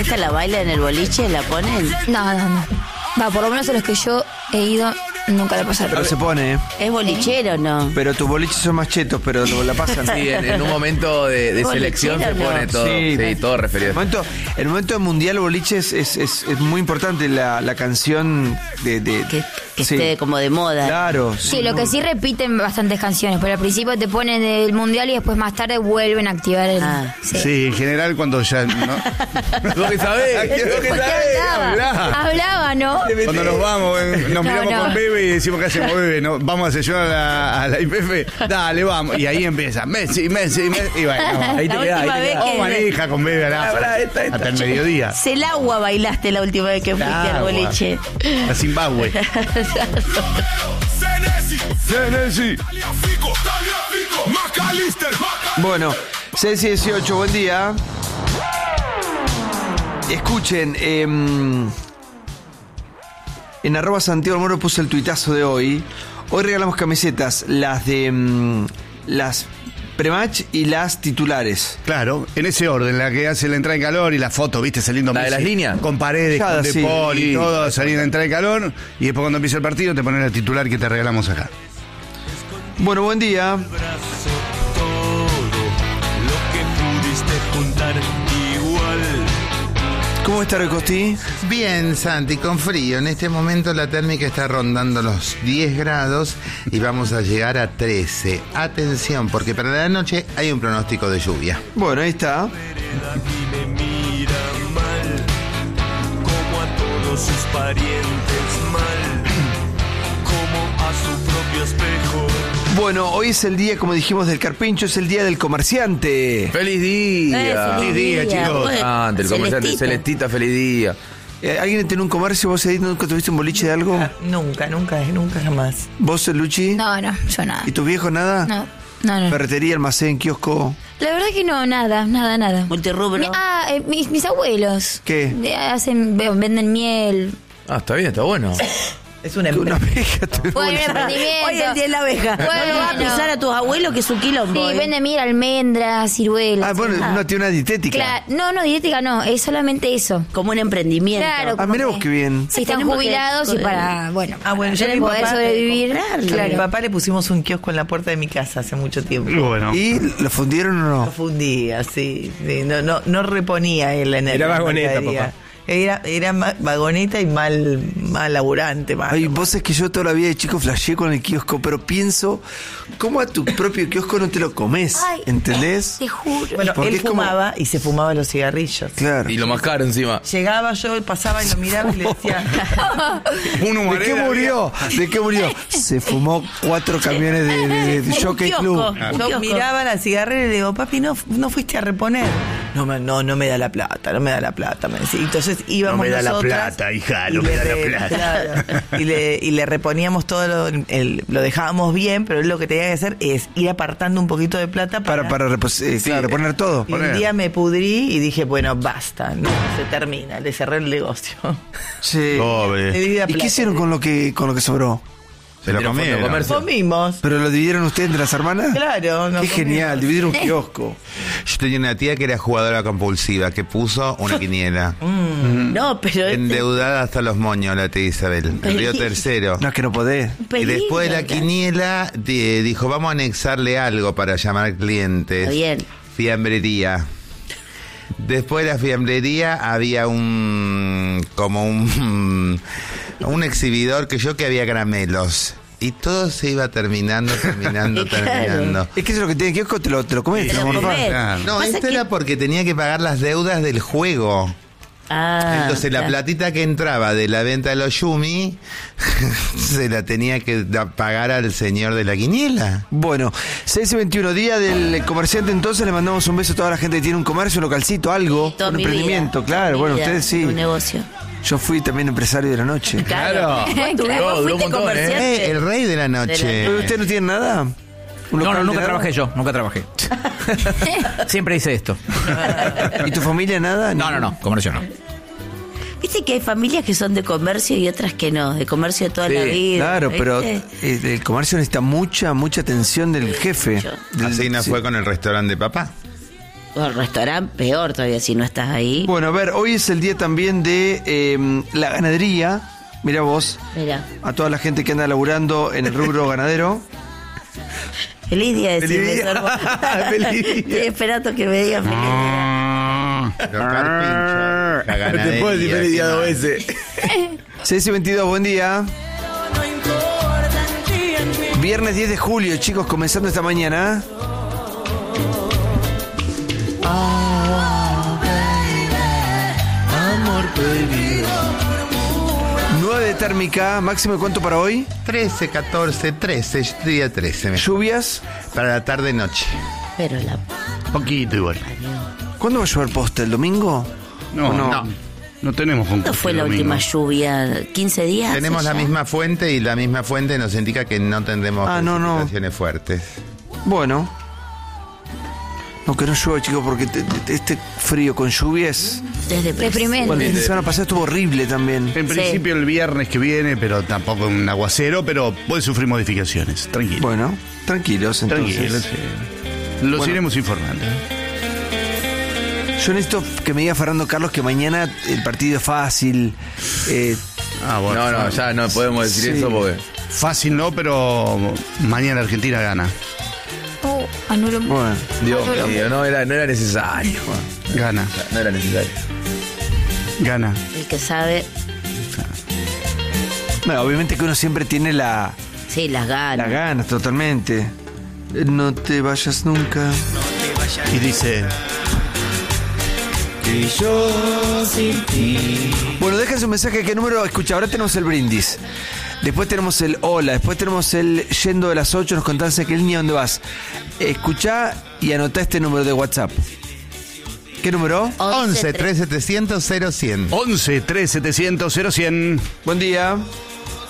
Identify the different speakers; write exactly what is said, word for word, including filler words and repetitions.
Speaker 1: ¿Esta la baila en el boliche? ¿La ponen?
Speaker 2: No, no, no. Va, por lo menos a los que yo he ido, nunca la pasaron.
Speaker 3: Pero se pone, ¿eh?
Speaker 1: ¿Es bolichero o no?
Speaker 3: Pero tus boliches son más chetos, pero lo- la pasan.
Speaker 4: Sí, en, en un momento de, de
Speaker 1: Bolichero,
Speaker 4: selección se
Speaker 1: no.
Speaker 4: pone todo,
Speaker 3: Sí.
Speaker 4: sí, todo
Speaker 3: El
Speaker 4: referido.
Speaker 3: momento, el momento del mundial boliche es, es, es, es muy importante la, la canción de... de
Speaker 1: Que, que
Speaker 3: sí.
Speaker 1: esté como de moda.
Speaker 3: Claro.
Speaker 2: Sí, lo que sí repiten bastantes canciones, pero al principio te ponen el mundial y después más tarde vuelven a activar el...
Speaker 1: Ah.
Speaker 2: sí.
Speaker 5: Sí, en general cuando ya... ¿no?
Speaker 4: Lo que sabés, lo que
Speaker 2: ¿Por qué
Speaker 4: sabés.
Speaker 2: hablaba? Hablaba, ¿no?
Speaker 5: Cuando nos vamos, eh, nos
Speaker 2: No,
Speaker 5: miramos
Speaker 2: no.
Speaker 5: con Bebe y decimos que hacemos Bebe, ¿no? Vamos a sesionar a la, a la I P F, dale, vamos. Y ahí empieza, Messi, Messi, Messi. Y bueno,
Speaker 4: Ahí te
Speaker 1: La
Speaker 4: quedás,
Speaker 1: última
Speaker 4: ahí te
Speaker 1: vez
Speaker 4: quedás.
Speaker 1: que-
Speaker 5: oh, manija con Bebe al
Speaker 4: Habrá esta, esta.
Speaker 5: hasta el mediodía.
Speaker 1: El agua bailaste la última vez que fuiste
Speaker 5: El
Speaker 1: al
Speaker 5: agua.
Speaker 1: boliche.
Speaker 5: A Zimbabue.
Speaker 3: Senesi. Bueno, seis y dieciocho, buen día. Escuchen, eh, en arroba Santiago Moro puse el tuitazo de hoy. Hoy regalamos camisetas, las de mm, las prematch y las titulares.
Speaker 5: Claro, en ese orden, la que hace la entrada en calor y la foto, ¿viste? Saliendo
Speaker 4: La de
Speaker 5: Messi,
Speaker 4: las líneas.
Speaker 5: con paredes,
Speaker 3: Ya,
Speaker 5: con
Speaker 3: sí,
Speaker 5: De Paul
Speaker 3: sí.
Speaker 5: y todo, saliendo a entrada en calor. Y después cuando empieza el partido te ponen el titular que te regalamos acá.
Speaker 3: Bueno, buen día. ¿Cómo está Recosti?
Speaker 6: Bien, Santi, con frío. En este momento la térmica está rondando los diez grados y vamos a llegar a trece. Atención, porque para la noche hay un pronóstico de lluvia.
Speaker 3: Bueno, ahí está.
Speaker 7: Como a todos sus parientes mal, como a su propio espejo.
Speaker 3: Bueno, hoy es el día, como dijimos, del carpincho, es el día del comerciante.
Speaker 4: Feliz día.
Speaker 1: Eh, feliz día, chicos. Bueno,
Speaker 4: Ah, ante el comerciante
Speaker 1: Celestita.
Speaker 4: Celestita, feliz día.
Speaker 3: Eh, ¿Alguien tiene un comercio? ¿Vos, Edith, nunca tuviste un boliche de algo?
Speaker 8: Nunca, nunca, nunca jamás.
Speaker 3: ¿Vos, Luchi?
Speaker 2: No, no, yo nada.
Speaker 3: ¿Y tus viejos nada?
Speaker 2: No, no, no.
Speaker 3: Ferretería, almacén, kiosco.
Speaker 2: La verdad que no, nada, nada, nada.
Speaker 1: Multirrubro.
Speaker 2: Mi- ah, eh, mis, mis abuelos.
Speaker 3: ¿Qué?
Speaker 2: Eh, Hacen, ve- venden miel.
Speaker 4: Ah, está bien, está bueno.
Speaker 8: Es una
Speaker 3: Que una
Speaker 8: empresa.
Speaker 3: abeja te
Speaker 2: Buen
Speaker 3: bolsa.
Speaker 2: emprendimiento.
Speaker 1: Hoy en día es la abeja.
Speaker 2: Bueno.
Speaker 1: No le vas a pisar a tus abuelos que es su quilombo.
Speaker 2: Sí,
Speaker 1: ¿eh?
Speaker 2: venden miel, almendras, ciruelas.
Speaker 3: Ah, bueno, no tiene una dietética.
Speaker 2: Claro, no, no, dietética no, es solamente eso.
Speaker 1: Como un emprendimiento.
Speaker 2: Claro.
Speaker 3: Ah, mirá vos qué bien.
Speaker 2: Si están
Speaker 1: Tenemos que-
Speaker 2: jubilados y para, bueno,
Speaker 8: Ah, bueno, yo
Speaker 2: para
Speaker 8: a mi
Speaker 2: poder
Speaker 8: papá-
Speaker 2: sobrevivir.
Speaker 8: A mi
Speaker 2: Claro.
Speaker 8: papá le pusimos un kiosco en la puerta de mi casa hace mucho tiempo.
Speaker 5: Bueno.
Speaker 3: ¿Y lo fundieron o
Speaker 8: Lo
Speaker 3: no?
Speaker 8: fundía, sí. sí, No, no, no reponía él en el.
Speaker 9: Era
Speaker 8: la
Speaker 9: vagoneta,
Speaker 8: mercadería.
Speaker 9: papá.
Speaker 8: Era, era ma- vagoneta y mal, mal laburante, mal.
Speaker 3: Ay, vos es que yo toda la vida de chico flasheé con el kiosco, pero pienso, ¿cómo a tu propio kiosco no te lo comes?
Speaker 2: Ay,
Speaker 3: ¿Entendés?
Speaker 2: Te juro.
Speaker 8: Bueno,
Speaker 3: porque
Speaker 8: él
Speaker 3: es como-
Speaker 8: fumaba y se fumaba los cigarrillos.
Speaker 3: Claro.
Speaker 4: Y lo más caro encima.
Speaker 8: Llegaba yo, pasaba y lo miraba y le decía,
Speaker 5: Uno
Speaker 3: ¿De qué murió? ¿De qué murió? Se fumó cuatro camiones de, de, de
Speaker 1: Un
Speaker 3: Jockey
Speaker 1: kiosco.
Speaker 3: Club.
Speaker 1: Un
Speaker 8: yo
Speaker 1: kiosco.
Speaker 8: miraba la cigarrera y le digo, papi, no, no fuiste a reponer. No, me- no, no me da la plata, no me da la plata, me decía. Entonces íbamos
Speaker 5: No me da la
Speaker 8: nosotras
Speaker 5: plata, hija,
Speaker 8: y
Speaker 5: no me
Speaker 8: le
Speaker 5: da la
Speaker 8: re-
Speaker 5: plata.
Speaker 8: claro, y, le, y le reponíamos todo, lo, el- lo dejábamos bien, pero él lo que tenía que hacer es ir apartando un poquito de plata para...
Speaker 3: Para, para repos- eh, claro, poner todo.
Speaker 8: y un día me pudrí y dije, bueno, basta, no, se termina, le cerré el negocio.
Speaker 3: Sí.
Speaker 5: Pobre.
Speaker 8: Le di la
Speaker 3: ¿Y qué
Speaker 8: plata.
Speaker 3: hicieron con lo que con lo que sobró?
Speaker 5: Se lo
Speaker 4: Tiró fondo de
Speaker 5: comieron.
Speaker 4: comercio.
Speaker 8: Comimos.
Speaker 3: ¿Pero lo dividieron ustedes entre las hermanas?
Speaker 8: Claro, nos
Speaker 3: Qué genial,
Speaker 8: comimos.
Speaker 3: dividir un kiosco.
Speaker 6: Yo tenía una tía que era jugadora compulsiva, que puso una quiniela.
Speaker 1: No, pero. este-
Speaker 6: Endeudada hasta los moños, la tía Isabel. En Río
Speaker 1: Peligro.
Speaker 6: Tercero.
Speaker 3: No, es que no podés.
Speaker 6: Y
Speaker 1: peligro,
Speaker 6: después de la
Speaker 1: claro.
Speaker 6: quiniela di- dijo, vamos a anexarle algo para llamar clientes.
Speaker 1: Está bien.
Speaker 6: Fiambrería. Después de la fiambrería había un como un un exhibidor que yo que había caramelos. Y todo se iba terminando, terminando,
Speaker 1: Claro.
Speaker 6: terminando.
Speaker 3: Es que eso es lo que tiene el kiosco, te lo, te lo comes.
Speaker 1: Te
Speaker 3: te
Speaker 1: lo
Speaker 3: lo morfás.
Speaker 1: comés.
Speaker 5: Claro.
Speaker 6: No,
Speaker 1: Pasa
Speaker 6: esto
Speaker 1: que-
Speaker 6: era porque tenía que pagar las deudas del juego.
Speaker 1: Ah,
Speaker 6: Entonces la
Speaker 1: claro.
Speaker 6: platita que entraba de la venta de los Yumi se la tenía que da- pagar al señor de la quiniela.
Speaker 3: Bueno, seis y veintiuno, día del comerciante, entonces le mandamos un beso a toda la gente que tiene un comercio, un localcito, algo,
Speaker 1: Toda
Speaker 3: un
Speaker 1: mi
Speaker 3: emprendimiento,
Speaker 1: vida,
Speaker 3: claro,
Speaker 1: mi
Speaker 3: bueno,
Speaker 1: vida,
Speaker 3: ustedes sí.
Speaker 1: Un negocio.
Speaker 3: Yo fui también empresario de la noche.
Speaker 4: Claro.
Speaker 1: Tú
Speaker 4: Duró-
Speaker 1: vos
Speaker 4: duró un
Speaker 1: fuiste
Speaker 4: montón,
Speaker 1: comerciante.
Speaker 6: Eh, el rey de la noche.
Speaker 3: ¿Pero usted no tiene nada? ¿Un
Speaker 9: No,
Speaker 3: local
Speaker 9: no,
Speaker 3: de
Speaker 9: nunca
Speaker 3: nada?
Speaker 9: trabajé yo, nunca trabajé. Siempre hice esto.
Speaker 3: ¿Y tu familia nada?
Speaker 9: No, no, no, comercio no.
Speaker 1: Viste que hay familias que son de comercio y otras que no, de comercio de toda
Speaker 4: Sí,
Speaker 1: la vida.
Speaker 3: Claro, pero
Speaker 1: ¿viste?
Speaker 3: eh, el comercio necesita mucha, mucha atención del jefe. Del-
Speaker 6: Así no
Speaker 3: sí.
Speaker 6: fue con el restaurante de papá.
Speaker 1: O el restaurante, peor todavía si no estás ahí.
Speaker 3: Bueno, a ver, hoy es el día también de eh, la ganadería. Mira vos,
Speaker 1: Mira.
Speaker 3: a toda la gente que anda laburando en el rubro ganadero.
Speaker 1: Feliz día de
Speaker 3: Feliz
Speaker 1: decirme,
Speaker 3: día.
Speaker 1: Sorbo.
Speaker 3: Feliz día.
Speaker 1: Estoy esperando que me digan feliz día.
Speaker 6: Los carpinchos, la
Speaker 4: No te puedo decir
Speaker 6: ganadería,
Speaker 4: feliz día
Speaker 6: ¿qué
Speaker 4: dos
Speaker 6: más?
Speaker 4: veces.
Speaker 3: seis y veintidós, buen día. Viernes diez de julio, chicos, comenzando esta mañana. nueve de térmica, máximo de cuánto para hoy.
Speaker 6: trece, catorce, trece, yo diría trece. me-
Speaker 3: Lluvias.
Speaker 6: Para la tarde-noche.
Speaker 1: Pero la...
Speaker 5: Poquito igual.
Speaker 3: ¿Cuándo va a llover posta? ¿El domingo?
Speaker 5: No,
Speaker 3: ¿O
Speaker 5: no.
Speaker 3: no?
Speaker 5: No tenemos concurso.
Speaker 1: ¿Cuándo fue la
Speaker 5: el domingo.
Speaker 1: última lluvia? ¿quince días?
Speaker 6: Tenemos la
Speaker 1: ya?
Speaker 6: misma fuente y la misma fuente nos indica que no tendremos
Speaker 3: Ah, no, no.
Speaker 6: precipitaciones fuertes.
Speaker 3: Bueno. No, que no llueva, chicos, porque te- te- este frío con lluvias.
Speaker 1: Desde
Speaker 2: Deprimente.
Speaker 3: Bueno, el fin de semana pasado estuvo horrible también.
Speaker 5: En principio el viernes que viene, pero tampoco un aguacero, pero puede sufrir modificaciones. Tranquilo.
Speaker 3: Bueno, tranquilos entonces.
Speaker 5: Tranquilo, sí. Los
Speaker 3: Bueno.
Speaker 5: iremos informando.
Speaker 3: Yo necesito que me diga Fernando Carlos que mañana el partido es fácil. Eh,
Speaker 5: Ah, bueno.
Speaker 4: No, no, ya no podemos decir
Speaker 3: Sí.
Speaker 4: eso porque.
Speaker 5: Fácil no, pero mañana Argentina gana.
Speaker 2: Oh, anulo.
Speaker 3: bueno.
Speaker 4: Dios
Speaker 2: Anulo.
Speaker 4: mío, no era, no era necesario.
Speaker 5: Gana,
Speaker 4: No era necesario.
Speaker 5: gana.
Speaker 1: El que sabe,
Speaker 3: No, obviamente que uno siempre tiene la,
Speaker 1: sí, las ganas.
Speaker 3: la ganas totalmente. Eh, No te vayas nunca.
Speaker 5: Y dice,
Speaker 3: Bueno, déjense un mensaje. ¿Qué número? Escucha, ahora tenemos el brindis. Después tenemos el hola. Después tenemos el yendo de las ocho. Nos contás qué línea, dónde vas. Escuchá y anotá este número de WhatsApp. ¿Qué número?
Speaker 6: once, tres, setecientos, cero, cien.
Speaker 5: once, tres, setecientos, cero, cien.
Speaker 3: Buen día.